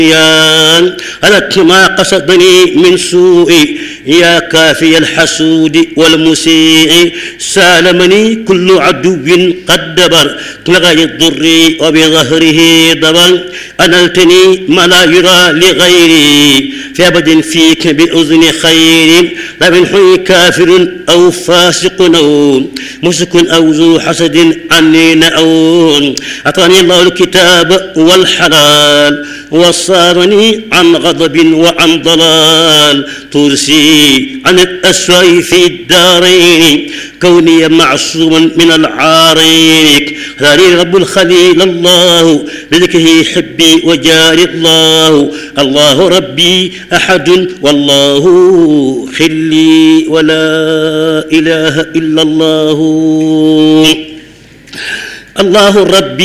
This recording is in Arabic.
أردت ما قصدني من سوء يا كافي الحسود والمسيء سالمني كل عدو قد دبر لغاية الضر وبظهره ضبر أنلتني ما لا يرى لغيري في أبد فيك بأذن خير لا من حي كافر أو فاسق أو مسك أو ذو حسد عني نأون أعطاني الله الكتاب والحلال وصارني عن غضب وعن ضلال ترسي عن الأسوأ في الدارين كوني معصوما من العارين هذه رب الخليل الله بذكره حبي وجاري الله ربي أحد والله خلي ولا إله إلا الله ربي